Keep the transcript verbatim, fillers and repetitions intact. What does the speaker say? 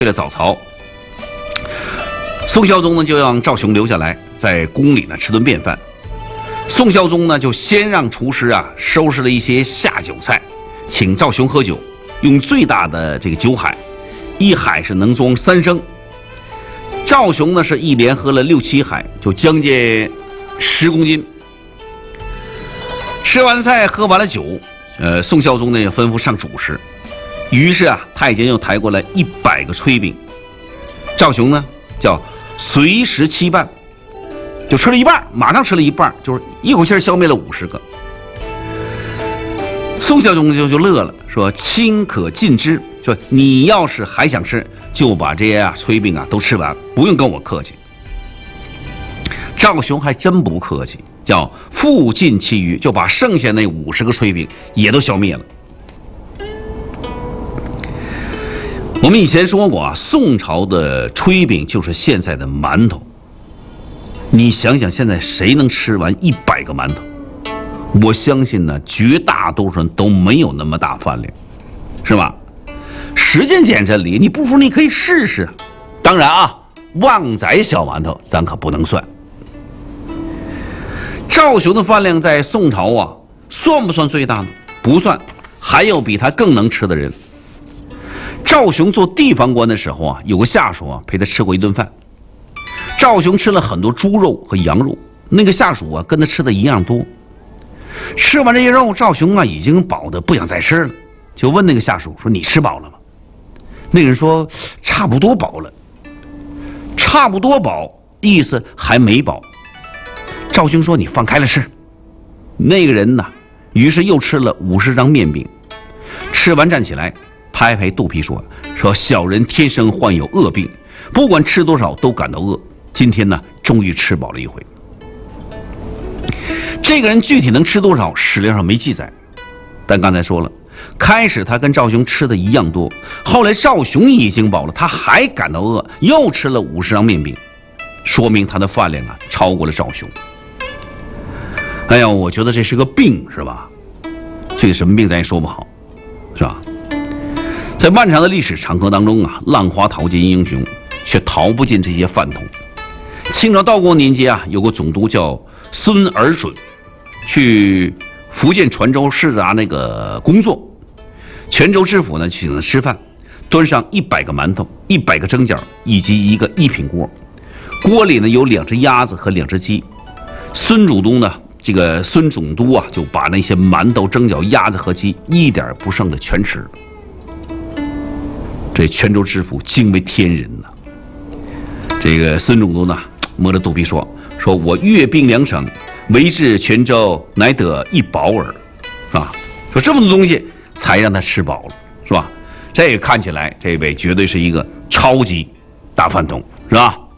为了早曹，宋孝宗呢就让赵雄留下来，在宫里呢吃顿便饭。宋孝宗呢就先让厨师啊收拾了一些下酒菜，请赵雄喝酒，用最大的这个酒海，一海是能装三升。赵雄呢是一连喝了六七海，就将近十公斤。吃完菜，喝完了酒，呃，宋孝宗呢也吩咐上主食。于是啊，太监又抬过来一百个炊饼，赵雄呢叫随时期半，就吃了一半，马上吃了一半，就是一口气消灭了五十个。宋孝宗就就乐了，说卿可尽之，说你要是还想吃，就把这些啊炊饼啊都吃完，不用跟我客气。赵雄还真不客气，叫复尽其余，就把剩下那五十个炊饼也都消灭了。我们以前说过啊，宋朝的炊饼就是现在的馒头。你想想，现在谁能吃完一百个馒头？我相信呢，绝大多数人都没有那么大饭量，是吧？时间见真理，你不服你可以试试。当然啊，旺仔小馒头咱可不能算。赵雄的饭量在宋朝啊，算不算最大呢？不算，还有比他更能吃的人。赵雄做地方官的时候啊，有个下属啊陪他吃过一顿饭。赵雄吃了很多猪肉和羊肉，那个下属啊跟他吃的一样多。吃完这些肉，赵雄啊已经饱得不想再吃了，就问那个下属说：“你吃饱了吗？”那个人说：“差不多饱了。”差不多饱，意思还没饱。赵雄说：“你放开了吃。”那个人呢，于是又吃了五十张面饼，吃完站起来。拍拍肚皮说：“说小人天生患有饿病，不管吃多少都感到饿。今天呢，终于吃饱了一回。”这个人具体能吃多少，史料上没记载。但刚才说了，开始他跟赵雄吃的一样多，后来赵雄已经饱了，他还感到饿，又吃了五十张面饼，说明他的饭量啊超过了赵雄。哎呀，我觉得这是个病，是吧？这个什么病咱也说不好，是吧？在漫长的历史长河当中啊，浪花淘尽英雄，却淘不尽这些饭桶。清朝道光年间啊，有个总督叫孙尔准，去福建泉州视察那个工作。泉州知府呢请他吃饭，端上一百个馒头、一百个蒸饺以及一个一品锅，锅里呢有两只鸭子和两只鸡。孙主督呢，这个孙总督啊，就把那些馒头、蒸饺、鸭子和鸡一点不剩的全吃了。这泉州知府惊为天人呐、啊！这个孙总督呢，摸着肚皮说：“说我阅兵两省，为至泉州，乃得一饱耳，是吧？说这么多东西才让他吃饱了，是吧？这个看起来，这位绝对是一个超级大饭桶，是吧？”